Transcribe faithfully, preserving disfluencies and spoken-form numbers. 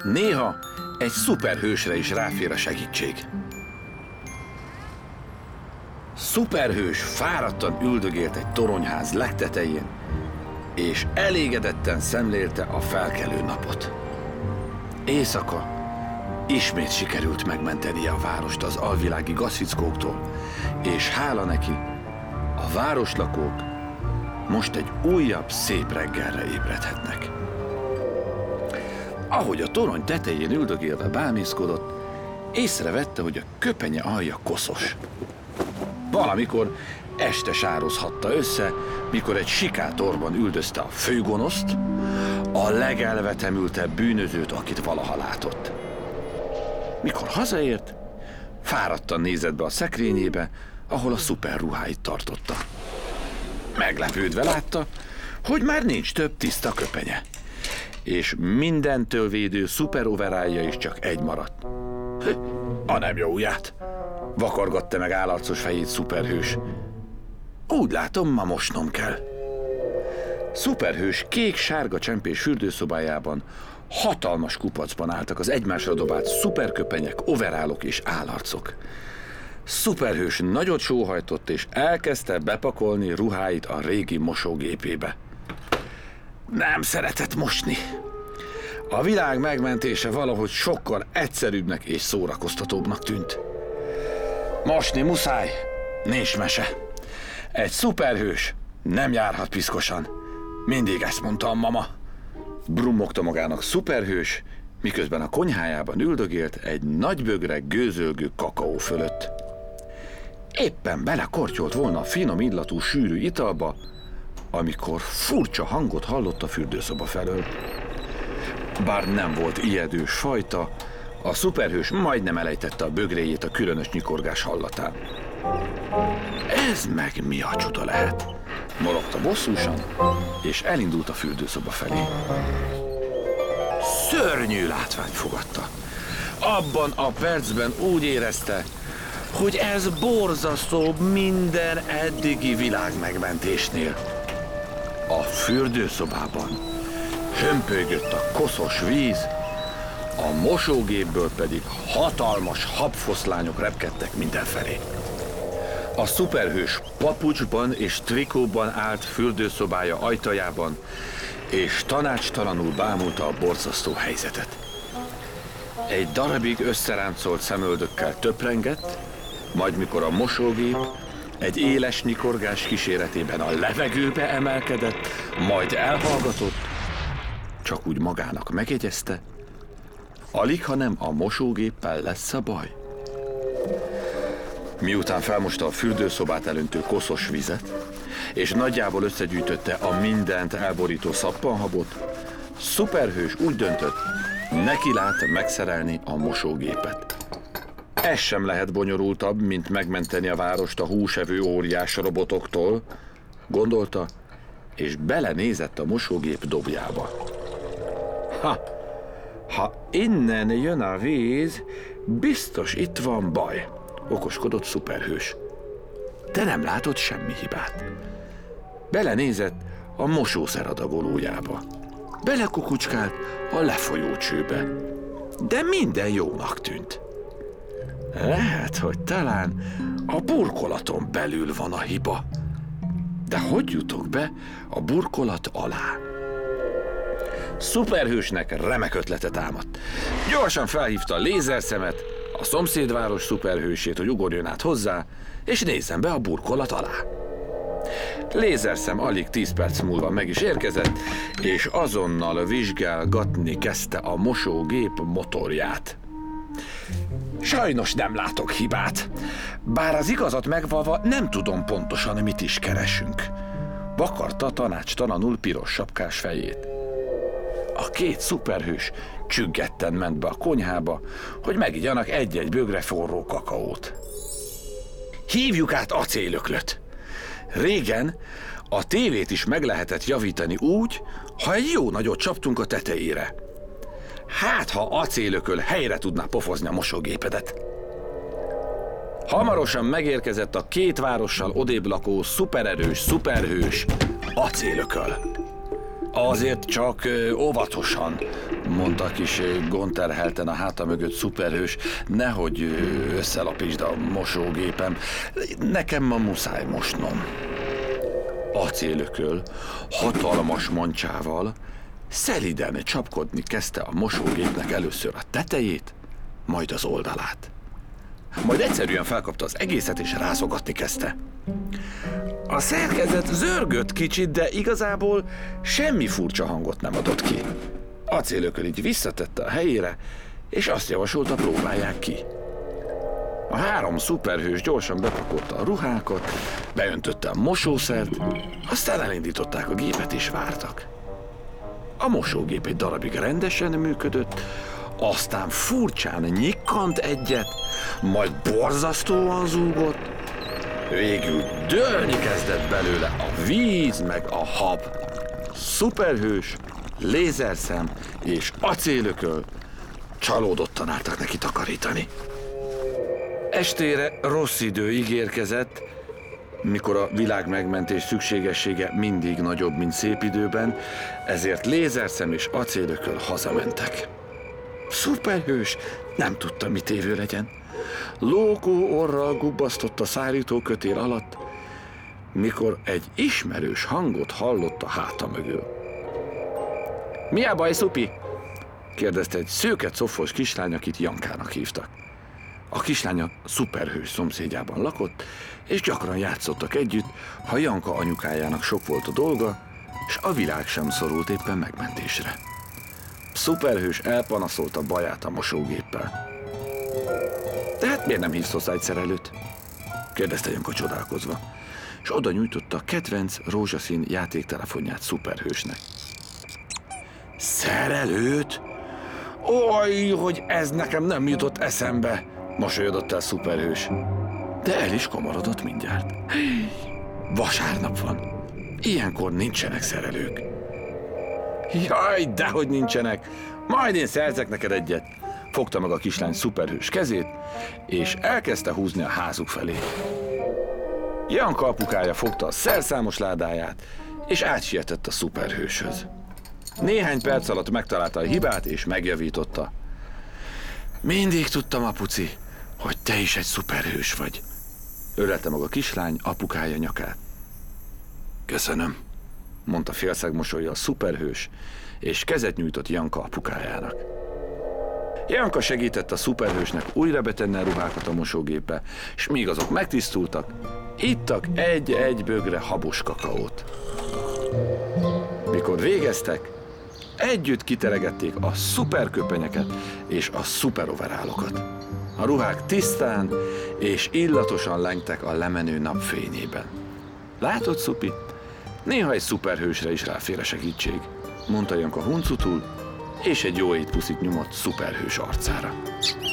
Néha egy szuperhősre is ráfér a segítség. Szuperhős fáradtan üldögélt egy toronyház legtetején, és elégedetten szemlélte a felkelő napot. Éjszaka ismét sikerült megmentenie a várost az alvilági gazfickóktól, és hála neki, a városlakók most egy újabb szép reggelre ébredhetnek. Ahogy a torony tetején üldögélve bámészkodott, észrevette, hogy a köpenye alja koszos. Valamikor este sározhatta össze, mikor egy sikátorban üldözte a főgonoszt, a legelvetemültebb bűnözőt, akit valaha látott. Mikor hazaért, fáradtan nézett be a szekrényébe, ahol a szuperruháit tartotta. Meglepődve látta, hogy már nincs több tiszta köpenye, és mindentől védő szuperoverálja is csak egy maradt. A nem jó ujját! Vakargatta meg állarcos fejét szuperhős. Úgy látom, ma mosnom kell. Szuperhős kék-sárga csempés fürdőszobájában hatalmas kupacban álltak az egymásra dobált szuperköpenyek, overálok és állarcok. Szuperhős nagyot sóhajtott, és elkezdte bepakolni ruháit a régi mosógépébe. Nem szeretett mosni. A világ megmentése valahogy sokkal egyszerűbbnek és szórakoztatóbbnak tűnt. Mosni muszáj, nincs mese. Egy szuperhős nem járhat piszkosan. Mindig ezt mondta a mama. Brummogta magának szuperhős, miközben a konyhájában üldögélt egy nagybögre gőzölgő kakaó fölött. Éppen belekortyolt volna a finom illatú sűrű italba, amikor furcsa hangot hallott a fürdőszoba felől. Bár nem volt ijedős fajta, a szuperhős majdnem elejtette a bögréjét a különös nyikorgás hallatán. Ez meg mi a csuda lehet? Morogta bosszúsan, és elindult a fürdőszoba felé. Szörnyű látvány fogadta. Abban a percben úgy érezte, hogy ez borzasztóbb minden eddigi világmegmentésnél. A fürdőszobában hömpölygött a koszos víz, a mosógépből pedig hatalmas habfoszlányok repkedtek mindenfelé. A szuperhős papucsban és trikóban állt fürdőszobája ajtajában, és tanácstalanul bámulta a borzasztó helyzetet. Egy darabig összeráncolt szemöldökkel töprengett, majd mikor a mosógép egy éles nyikorgás kíséretében a levegőbe emelkedett, majd elhallgatott, csak úgy magának megjegyezte, alighanem a mosógéppel lesz a baj. Miután felmosta a fürdőszobát elöntő koszos vizet, és nagyjából összegyűjtötte a mindent elborító szappanhabot, szuperhős úgy döntött, neki lát megszerelni a mosógépet. Ez sem lehet bonyolultabb, mint megmenteni a várost a húsevő óriás robotoktól, gondolta, és belenézett a mosógép dobjába. Ha, ha innen jön a víz, biztos itt van baj, okoskodott szuperhős. De nem látott semmi hibát. Belenézett a mosószer adagolójába. Belekukucskált a lefolyó csőbe. De minden jónak tűnt. Lehet, hogy talán a burkolaton belül van a hiba. De hogy jutok be a burkolat alá? Szuperhősnek remek ötlete támadt. Gyorsan felhívta a lézerszemet, a szomszédváros szuperhősét, hogy ugorjon át hozzá, és nézzen be a burkolat alá. Lézerszem alig tíz perc múlva meg is érkezett, és azonnal vizsgálgatni kezdte a mosógép motorját. Sajnos nem látok hibát, bár az igazat megvalva nem tudom pontosan, mit is keresünk. Vakarta tanácstalanul piros sapkás fejét. A két szuperhős csüggetten ment be a konyhába, hogy megigyanak egy-egy bögre forró kakaót. Hívjuk át acélöklöt. Régen a tévét is meg lehetett javítani úgy, ha egy jó nagyot csaptunk a tetejére. Hát, ha acélököl helyre tudná pofozni a mosógépedet. Hamarosan megérkezett a két várossal odébb lakó szupererős szuperhős, acélököl. Azért csak ö, óvatosan, mondta kis ö, gondterhelten a háta mögött szuperhős, nehogy ö, összelapítsd a mosógépem. Nekem ma muszáj mosnom. Acélököl, hatalmas mancsával szeliden csapkodni kezdte a mosógépnek először a tetejét, majd az oldalát. Majd egyszerűen felkapta az egészet és rázogatni kezdte. A szerkezet zörgött kicsit, de igazából semmi furcsa hangot nem adott ki. Acélököl így visszatette a helyére, és azt javasolta, próbálják ki. A három szuperhős gyorsan bepakolta a ruhákat, beöntötte a mosószert, aztán elindították a gépet és vártak. A mosógép egy darabig rendesen működött, aztán furcsán nyikkant egyet, majd borzasztóan zúgott, végül dőlni kezdett belőle a víz meg a hab. Szuperhős, lézerszem és acélököl csalódottan álltak neki takarítani. Estére rossz idő ígérkezett, mikor a világ megmentés szükségessége mindig nagyobb, mint szép időben, ezért lézerszem és acélököl hazamentek. Szuperhős nem tudta, mit évő legyen. Lógó orral gubbasztott a szárítókötél alatt, mikor egy ismerős hangot hallott a háta mögül. Mi a baj, Szupi? Kérdezte egy szőke cofos kislány, akit Jankának hívtak. A kislánya szuperhős szomszédjában lakott, és gyakran játszottak együtt, ha Janka anyukájának sok volt a dolga, és a világ sem szorult éppen megmentésre. Szuperhős elpanaszolta baját a mosógéppel. De hát miért nem hívsz hozzá egy szerelőt? Kérdezte Janka csodálkozva, és oda nyújtotta a kedvenc rózsaszín játéktelefonját szuperhősnek. Szerelőt? Oj, hogy ez nekem nem jutott eszembe, mosolyodott el szuperhős. De el is komorodott mindjárt. Vasárnap van. Ilyenkor nincsenek szerelők. Jaj, dehogy nincsenek. Majd én szerzek neked egyet. Fogta meg a kislány szuperhős kezét, és elkezdte húzni a házuk felé. Janka apukája fogta a szerszámos ládáját, és átsietett a szuperhőshöz. Néhány perc alatt megtalálta a hibát, és megjavította. Mindig tudtam, apuci, hogy te is egy szuperhős vagy. Ölelte meg a kislány apukája nyakát. Köszönöm, mondta félszeg mosollyal a szuperhős, és kezet nyújtott Janka apukájának. Janka segített a szuperhősnek újra betenni a ruhákat a mosógépbe, és míg azok megtisztultak, ittak egy-egy bögre habos kakaót. Mikor végeztek, együtt kiteregették a szuperköpenyeket és a szuperoverálokat. A ruhák tisztán és illatosan lengtek a lemenő napfényében. Látod, Szupi? Néha egy szuperhősre is ráfér a segítség, mondta Janka huncutul, és egy jó étpuszit nyomott szuperhős arcára.